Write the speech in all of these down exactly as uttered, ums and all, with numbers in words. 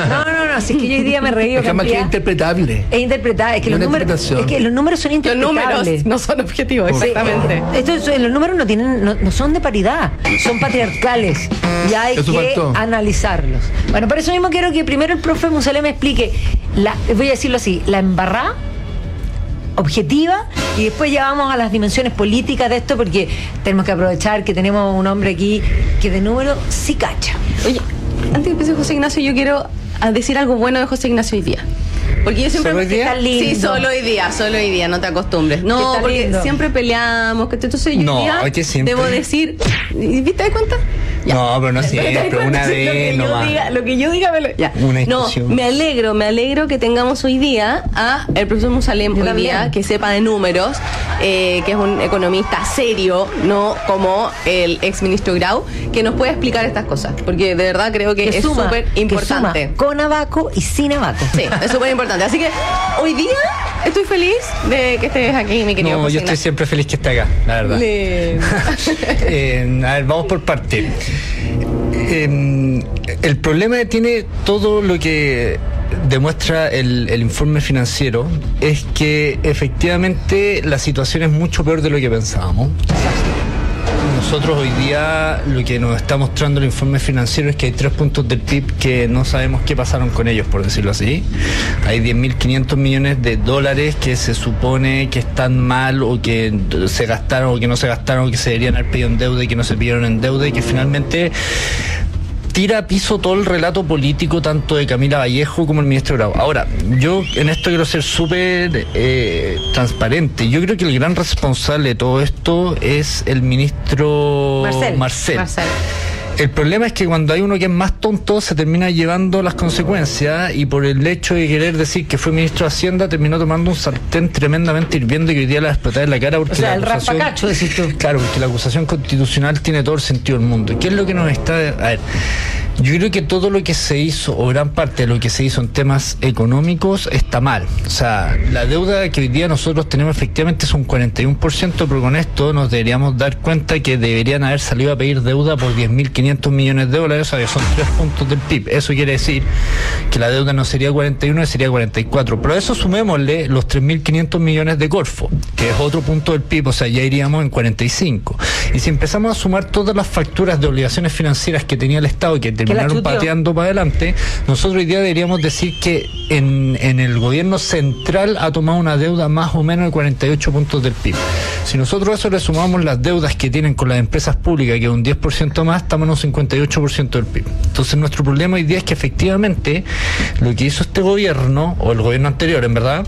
No, no, no, si es que yo hoy día me reí. Es que además que es interpretable. Es interpretable, es que, los números, es que los números son interpretables. Los números no son objetivos, exactamente. Sí, esto es, los números no tienen, no, no son de paridad, son patriarcales. Y hay Eso que faltó. analizarlos. Bueno, por eso mismo quiero que primero el profe Monsalve me explique, la, voy a decirlo así, la embarrá objetiva, y después ya vamos a las dimensiones políticas de esto, porque tenemos que aprovechar que tenemos un hombre aquí que de número sí cacha. Oye, antes de empezar José Ignacio, yo quiero decir algo bueno de José Ignacio hoy día. Porque yo siempre ¿Solo hoy día? Sí, solo hoy día, solo hoy día, no te acostumbres. No, porque lindo. siempre peleamos, que entonces yo No, hoy día oye, siempre. debo decir, ¿viste de cuenta? Ya. No, pero no siempre, una Lo vez que yo nomás. diga, lo que yo diga, me lo- ya. Una No, discusión. me alegro, me alegro que tengamos hoy día a el profesor Monsalve hoy también. día, que sepa de números, eh, que es un economista serio, no como el ex ministro Grau, que nos puede explicar estas cosas, porque de verdad creo que, Que es suma, súper que importante. suma con abaco y sin abaco. Sí, es súper importante. Así que hoy día estoy feliz de que estés aquí, mi querido No, José yo estoy Ignacio. siempre feliz que esté acá, la verdad. Le- Eh, a ver, vamos por parte. Eh, el problema que tiene todo lo que demuestra el, el informe financiero es que efectivamente la situación es mucho peor de lo que pensábamos. Nosotros hoy día lo que nos está mostrando el informe financiero es que hay tres puntos del P I B que no sabemos qué pasaron con ellos, por decirlo así. Hay diez mil quinientos millones de dólares que se supone que están mal, o que se gastaron, o que no se gastaron, o que se deberían haber pedido en deuda y que no se pidieron en deuda, y que finalmente tira a piso todo el relato político tanto de Camila Vallejo como el ministro Grau. Ahora, yo en esto quiero ser súper eh, transparente. Yo creo que el gran responsable de todo esto es el ministro Marcel. Marcel. Marcel. El problema es que cuando hay uno que es más tonto se termina llevando las consecuencias, y por el hecho de querer decir que fue ministro de Hacienda terminó tomando un sartén tremendamente hirviendo y que hoy día la va a explotar en la cara, porque O sea, la el acusación- raspacacho, decís tú. Claro, porque la acusación constitucional tiene todo el sentido del mundo. ¿Qué es lo que nos está...? A ver, yo creo que todo lo que se hizo, o gran parte de lo que se hizo en temas económicos, está mal. O sea, la deuda que hoy día nosotros tenemos efectivamente es un cuarenta y uno por ciento, pero con esto nos deberíamos dar cuenta que deberían haber salido a pedir deuda por diez mil quinientos millones de dólares, o sea, que son tres puntos del P I B. Eso quiere decir que la deuda no sería cuarenta y uno, sería cuarenta y cuatro. Pero a eso sumémosle los tres mil quinientos millones de Corfo, que es otro punto del P I B, o sea, ya iríamos en cuarenta y cinco. Y si empezamos a sumar todas las facturas de obligaciones financieras que tenía el Estado, que terminaron chuteó. pateando para adelante, nosotros hoy día deberíamos decir que en, en el gobierno central ha tomado una deuda más o menos de cuarenta y ocho puntos del P I B. Si nosotros a eso le sumamos las deudas que tienen con las empresas públicas, que es un diez por ciento más, estamos en un cincuenta y ocho por ciento del P I B. Entonces nuestro problema hoy día es que efectivamente lo que hizo este gobierno, o el gobierno anterior en verdad,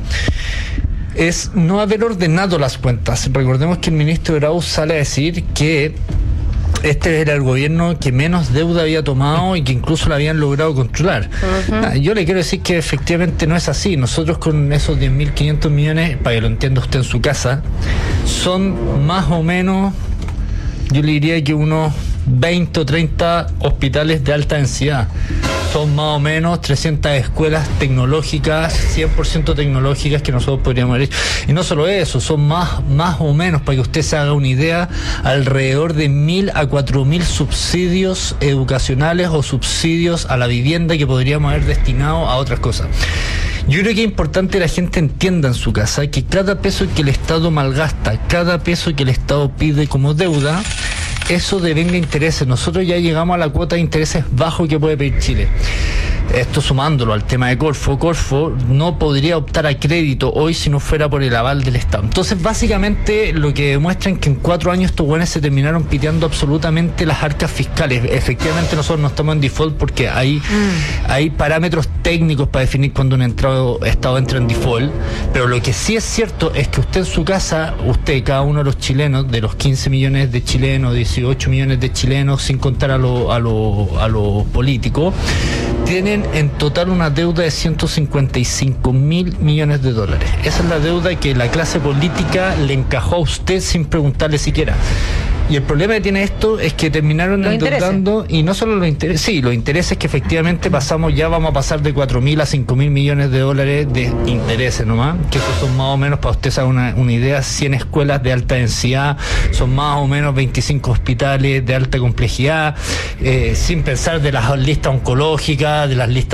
es no haber ordenado las cuentas. Recordemos que el ministro Grau sale a decir que este era el gobierno que menos deuda había tomado y que incluso la habían logrado controlar. Uh-huh. Yo le quiero decir que efectivamente no es así. Nosotros con esos diez mil quinientos millones, para que lo entienda usted en su casa, son más o menos, yo le diría que unos veinte o treinta hospitales de alta densidad. Son más o menos trescientas escuelas tecnológicas, cien por ciento tecnológicas, que nosotros podríamos decir. Y no solo eso, son más, más o menos, para que usted se haga una idea, alrededor de mil a cuatro mil subsidios educacionales o subsidios a la vivienda que podríamos haber destinado a otras cosas. Yo creo que es importante que la gente entienda en su casa que cada peso que el Estado malgasta, cada peso que el Estado pide como deuda, eso devenga intereses. Nosotros ya llegamos a la cuota de intereses bajo que puede pedir Chile. Esto sumándolo al tema de Corfo, Corfo no podría optar a crédito hoy si no fuera por el aval del Estado. Entonces, básicamente, lo que demuestran que en cuatro años estos buenos se terminaron piteando absolutamente las arcas fiscales. Efectivamente, nosotros no estamos en default porque hay, mm. hay parámetros técnicos para definir cuando un entrado, Estado entra en default, pero lo que sí es cierto es que usted en su casa, usted, cada uno de los chilenos, de los quince millones de chilenos, dieciocho millones de chilenos, sin contar a los a lo, a lo políticos, tienen en total una deuda de ciento cincuenta y cinco mil millones de dólares. Esa es la deuda que la clase política le encajó a usted sin preguntarle siquiera. Y el problema que tiene esto es que terminaron endeudando, y no solo los intereses, sí, los intereses que efectivamente pasamos, ya vamos a pasar de cuatro mil a cinco mil millones de dólares de intereses nomás, que esos son más o menos, para usted hacer una, una idea, cien escuelas de alta densidad, son más o menos veinticinco hospitales de alta complejidad, eh, sin pensar de las listas oncológicas, de las listas de espera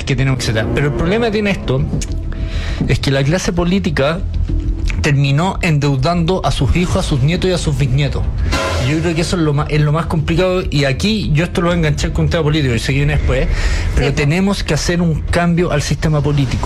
deudas que tenemos, etcétera. Pero el problema tiene esto, es que la clase política terminó endeudando a sus hijos, a sus nietos y a sus bisnietos. Y yo creo que eso es lo más, es lo más complicado, y aquí yo esto lo voy a enganchar con un tema político y seguir después, pero sí, tenemos que hacer un cambio al sistema político.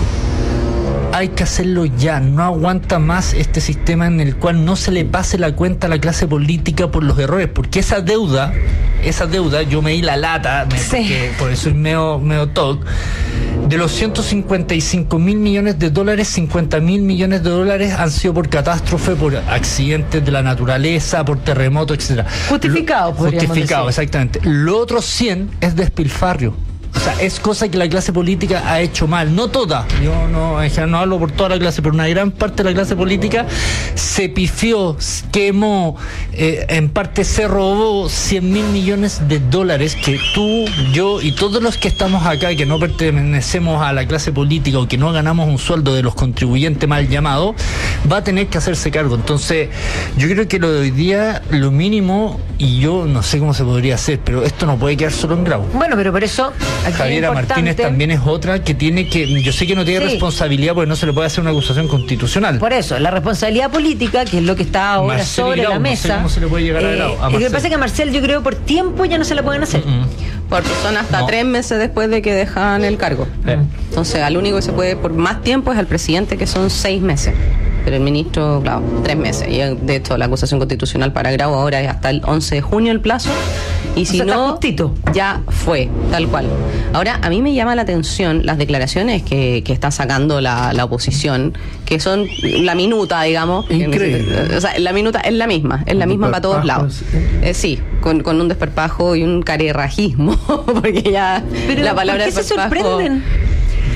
Hay que hacerlo ya, no aguanta más este sistema en el cual no se le pase la cuenta a la clase política por los errores, porque esa deuda, esa deuda, yo me di la lata, me, sí. porque, por eso soy medio, medio talk, de los ciento cincuenta y cinco mil millones de dólares, cincuenta mil millones de dólares han sido por catástrofe, por accidentes de la naturaleza, por terremotos, etcétera. Justificado, podríamos Justificado, decir. exactamente. Lo otro cien es despilfarrio. O sea, es cosa que la clase política ha hecho mal, no toda, yo no, en general no hablo por toda la clase, pero una gran parte de la clase política se pifió, quemó, eh, en parte se robó cien mil millones de dólares que tú, yo y todos los que estamos acá, que no pertenecemos a la clase política o que no ganamos un sueldo de los contribuyentes mal llamados, va a tener que hacerse cargo. Entonces, yo creo que lo de hoy día, lo mínimo, y yo no sé cómo se podría hacer, pero esto no puede quedar solo en Grau. Bueno, pero por eso aquí Javiera es importante, Martínez también es otra que tiene que, yo sé que no tiene sí. responsabilidad porque no se le puede hacer una acusación constitucional. Por eso, la responsabilidad política, que es lo que está ahora Marcel sobre Grau, la mesa. No sé cómo se le puede llegar a, eh, Grau, a Lo que Marcel. pasa es que a Marcel, yo creo, por tiempo ya no se la pueden hacer. Mm-mm. Porque son hasta No. tres meses después de que dejan el cargo. Eh. Entonces, al único que se puede por más tiempo es al presidente, que son seis meses. Pero el ministro, claro, tres meses. Y de hecho, la acusación constitucional para Grau ahora es hasta el once de junio el plazo. Y si sea, está no, justito. ya fue, tal cual. Ahora, a mí me llama la atención las declaraciones que, que está sacando la, la oposición, que son la minuta, digamos. Increíble. O sea, la minuta es la misma, es la misma para todos lados. Eh, sí, con, con un desparpajo y un carerrajismo, porque ya Pero, la palabra ¿por qué se desparpajo- sorprenden?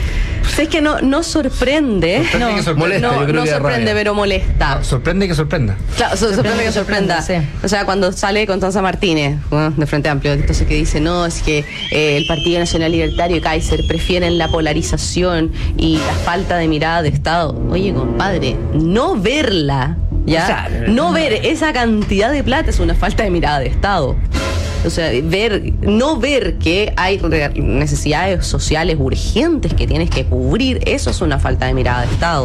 Es que no, no sorprende. Sorprende no, que sorprende. Molesta, no, yo creo no que da sorprende, rabia. pero molesta. Ah, sorprende que sorprenda. Claro, so- sorprende que sorprenda. Sí. O sea, cuando sale Constanza Martínez, bueno, de Frente Amplio, entonces que dice, no, es que eh, el Partido Nacional Libertario y Kaiser prefieren la polarización y la falta de mirada de Estado. Oye, compadre, no verla, ¿ya? O sea, no ver esa cantidad de plata es una falta de mirada de Estado. O sea, ver, no ver que hay re- necesidades sociales urgentes que tienes que cubrir, eso es una falta de mirada de Estado.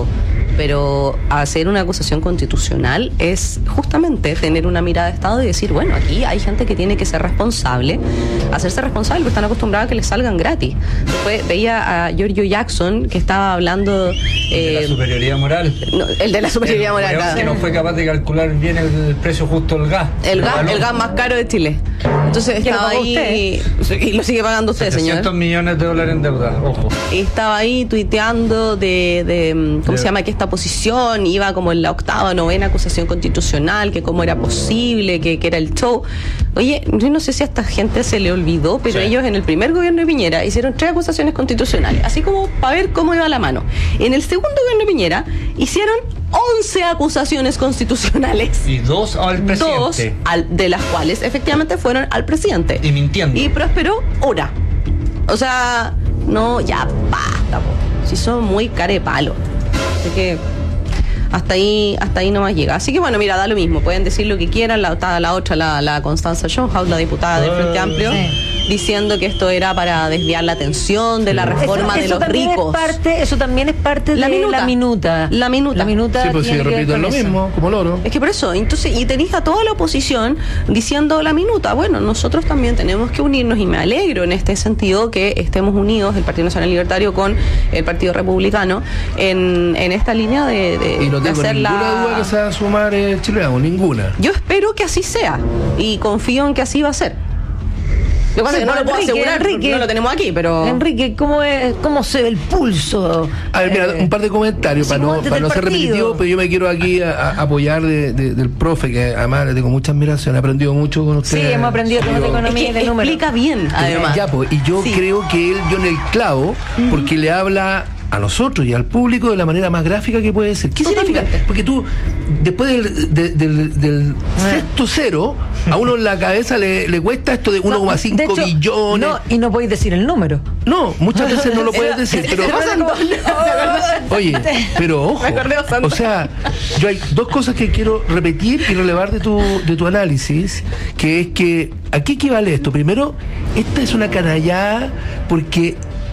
Pero hacer una acusación constitucional es justamente tener una mirada de Estado y decir, bueno, aquí hay gente que tiene que ser responsable, hacerse responsable, porque están acostumbrados a que les salgan gratis. Después veía a Giorgio Jackson que estaba hablando... De eh, la superioridad moral. no, el de la superioridad El moral. weón claro. que no fue capaz de calcular bien el precio justo del gas. El gas, Valor. el gas más caro de Chile. Entonces ¿Quién lo estaba pagó ahí y lo sigue pagando usted, señor. setecientos millones de dólares en deuda, ojo. Estaba ahí tuiteando de, de ¿cómo De- se llama? Que esta posición iba como en la octava, novena acusación constitucional, que cómo era posible, que, que era el show. Oye, yo no sé si a esta gente se le olvidó, pero Sí. ellos en el primer gobierno de Piñera hicieron tres acusaciones constitucionales, así como para ver cómo iba la mano. En el segundo gobierno de Piñera hicieron once acusaciones constitucionales. Y dos al presidente. Dos, al- de las cuales efectivamente fueron al presidente. Y mintiendo. Y prosperó una. O sea, no, ya basta, po. Si son muy carepalo. Así que hasta ahí, hasta ahí nomás llega. Así que bueno, mira, da lo mismo. Pueden decir lo que quieran. La, está la otra, la, la Constanza Schoenhaus, la diputada del Frente Ah, Amplio, sí. diciendo que esto era para desviar la atención de la reforma eso, de eso los también ricos. Es parte, eso también es parte La de minuta. la minuta. La minuta. La minuta Sí, pues si tiene que ver repiten con lo eso. mismo, como loro. Es que por eso, entonces, y tenéis a toda la oposición diciendo la minuta. Bueno, nosotros también tenemos que unirnos y me alegro en este sentido que estemos unidos, el Partido Nacional Libertario con el Partido Republicano, en, en esta línea de, de, Y no de tengo hacer ninguna la... duda que se va a sumar el Chileano, ninguna. Yo espero que así sea y confío en que así va a ser. Lo que pasa Sí, es que no lo puedo Enrique, asegurar, Enrique. no lo tenemos aquí, pero... Enrique, ¿cómo, es, ¿cómo se ve el pulso? A ver, mira, Eh, un par de comentarios sí, para no, antes para del no ser partido. repetitivo, pero yo me quiero aquí a- a apoyar de- de- del profe, que además le tengo mucha admiración, he aprendido mucho con usted. Sí, hemos aprendido temas de Es economía y que de números. explica bien, además. Ya, pues, y yo Sí. creo que él dio en el clavo porque le habla a nosotros y al público de la manera más gráfica que puede ser. ¿Qué Totalmente. significa? Porque tú, después del, de- del, del sexto cero, a uno en la cabeza le, le cuesta esto de uno coma de cinco hecho, billones. No, y no podéis decir el número. No, muchas veces no lo puedes decir, pero... Se pasan dos. Oye, pero ojo, Me acordé bastante. o sea, yo hay dos cosas que quiero repetir y relevar de tu, de tu análisis, que es que, ¿a qué equivale esto? Primero, esta es una canallada porque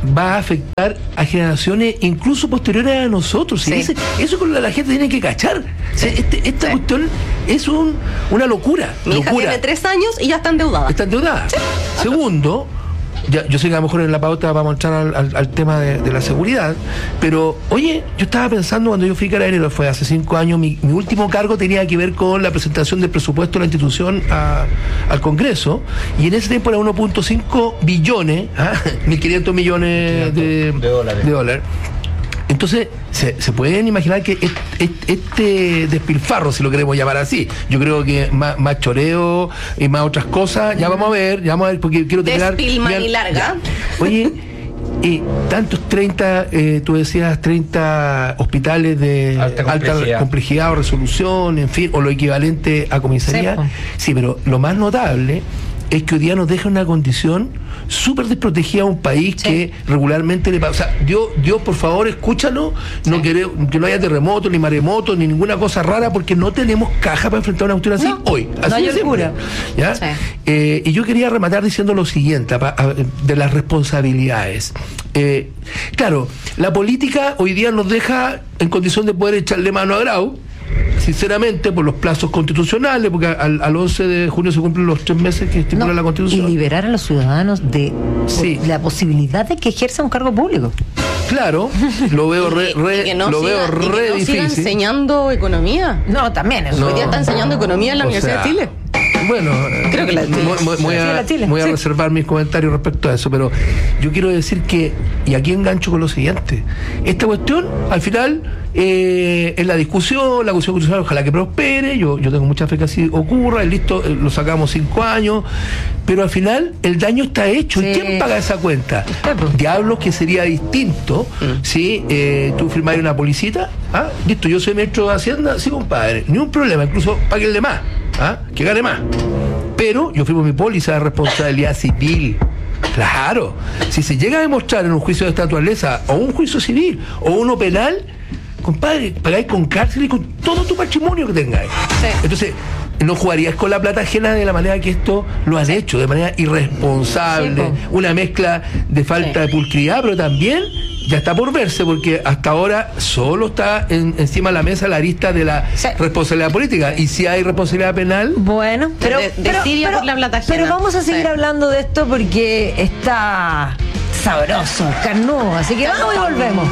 va a afectar a generaciones incluso posteriores a nosotros. Sí. Y ese- eso con la, la gente tiene que cachar. O sea, este- esta Sí. cuestión es un, una locura. Mi hija locura. tiene tres años y ya está endeudada. Está endeudada. Segundo, ya, yo sé que a lo mejor en la pauta vamos a entrar al, al- al tema de, de la seguridad, pero oye, yo estaba pensando cuando yo fui carabinero, fue hace cinco años, mi, mi último cargo tenía que ver con la presentación del presupuesto de la institución a- al Congreso, y en ese tiempo era uno punto cinco billones, ¿ah? mil quinientos millones de, de dólares. de dólares. Entonces, se, se pueden imaginar que est- est- este despilfarro, si lo queremos llamar así, yo creo que más, más choreo y más otras cosas, ya vamos a ver, ya vamos a ver, porque quiero terminar. Despilman y ya- larga. ya. Oye, eh, tantos treinta, eh, tú decías treinta hospitales de Alta complejidad. complejidad o resolución, en fin, o lo equivalente a comisaría. Sí, po. Sí, pero lo más notable es que hoy día nos deja una condición súper desprotegida a un país Sí. que regularmente le pasa. O sea, Dios, Dios, por favor, escúchanos, no quere- que no haya terremotos, ni maremotos, ni ninguna cosa rara, porque no tenemos caja para enfrentar una cuestión así No, hoy. no Así hay de siempre. holgura. ¿Ya? Sí. Eh, y yo quería rematar diciendo lo siguiente, apa- a- de las responsabilidades. Eh, claro, la política hoy día nos deja en condición de poder echarle mano a Grau, sinceramente, por los plazos constitucionales, porque al, al once de junio se cumplen los tres meses que estipula No, la y Constitución. liberar a los ciudadanos de Sí. la posibilidad de que ejerzan un cargo público. Claro, lo veo re, Y- re- y que no lo siga- veo y que re no siga difícil. enseñando economía. No, también eso. No. Hoy día está enseñando economía en la O Universidad sea, de Chile. Bueno, Creo que la de Chile. voy, voy- voy Sí, a, la Chile, voy a sí. reservar mis comentarios respecto a eso, pero yo quiero decir que, y aquí engancho con lo siguiente, esta cuestión, al final, eh, en la discusión, la cuestión constitucional, ojalá que prospere, yo, yo tengo mucha fe que así ocurra, y listo, eh, lo sacamos cinco años, pero al final el daño está hecho. ¿Y Sí. quién paga esa cuenta? Usted, pues. Diablos, que sería distinto si eh, tú firmaras una policita, ¿ah? Listo, yo soy ministro de Hacienda, sí, compadre, ni un problema, incluso páguenle más, ¿ah? Que gane más. Pero yo firmo mi póliza de responsabilidad civil. Claro, si se llega a demostrar en un juicio de esta naturaleza, o un juicio civil, o uno penal, compadre, pagáis con cárcel y con todo tu patrimonio que tengáis. Sí. Entonces, no jugarías con la plata ajena de la manera que esto lo han hecho, de manera irresponsable, Sí, po. una mezcla de falta Sí. de pulcriedad, pero también ya está por verse, porque hasta ahora solo está en- encima de la mesa la arista de la Sí. responsabilidad política. Y si hay responsabilidad penal, Bueno, pero, De- pero, desidia pero- por la plata ajena. pero vamos a seguir Sí. hablando de esto porque está sabroso, carnudo. Así que vamos y volvemos.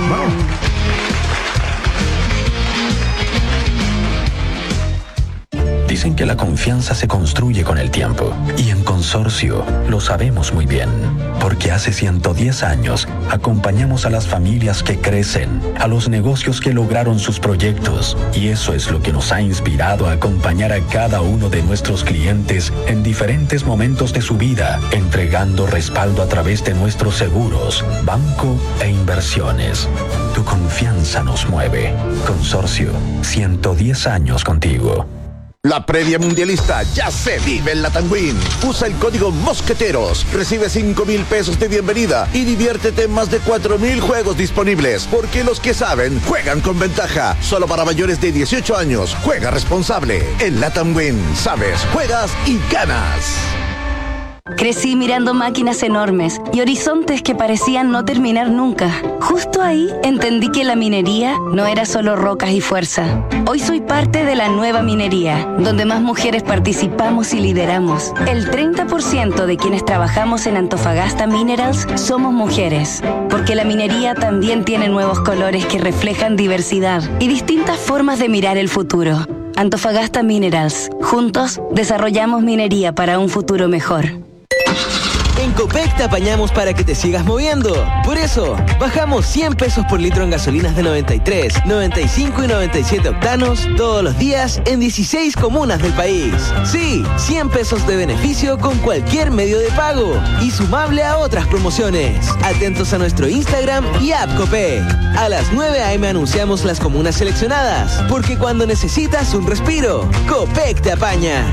Dicen que la confianza se construye con el tiempo y en Consorcio lo sabemos muy bien, porque hace ciento diez años acompañamos a las familias que crecen, a los negocios que lograron sus proyectos, y eso es lo que nos ha inspirado a acompañar a cada uno de nuestros clientes en diferentes momentos de su vida, entregando respaldo a través de nuestros seguros, banco e inversiones. Tu confianza nos mueve. Consorcio, ciento diez años contigo. La previa mundialista ya se vive en la Tanguin. Usa el código Mosqueteros, recibe cinco mil pesos de bienvenida y diviértete en más de cuatro mil juegos disponibles. Porque los que saben, juegan con ventaja. Solo para mayores de dieciocho años. Juega responsable. En la Tanguin, sabes, juegas y ganas. Crecí mirando máquinas enormes y horizontes que parecían no terminar nunca. Justo ahí entendí que la minería no era solo rocas y fuerza. Hoy soy parte de la nueva minería, donde más mujeres participamos y lideramos. El treinta por ciento de quienes trabajamos en Antofagasta Minerals somos mujeres, porque la minería también tiene nuevos colores que reflejan diversidad y distintas formas de mirar el futuro. Antofagasta Minerals. Juntos desarrollamos minería para un futuro mejor. En Copec te apañamos para que te sigas moviendo. Por eso, bajamos cien pesos por litro en gasolinas de noventa y tres, noventa y cinco y noventa y siete octanos todos los días en dieciséis comunas del país. Sí, cien pesos de beneficio con cualquier medio de pago y sumable a otras promociones. Atentos a nuestro Instagram y app Copec. A las nueve a eme anunciamos las comunas seleccionadas, porque cuando necesitas un respiro, Copec te apaña.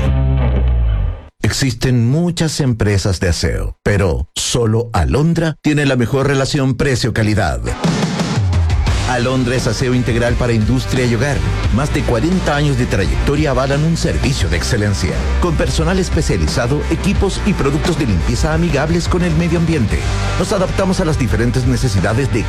Existen muchas empresas de aseo, pero solo Alondra tiene la mejor relación precio-calidad. Alondra es aseo integral para industria y hogar. Más de cuarenta años de trayectoria avalan un servicio de excelencia. Con personal especializado, equipos y productos de limpieza amigables con el medio ambiente. Nos adaptamos a las diferentes necesidades de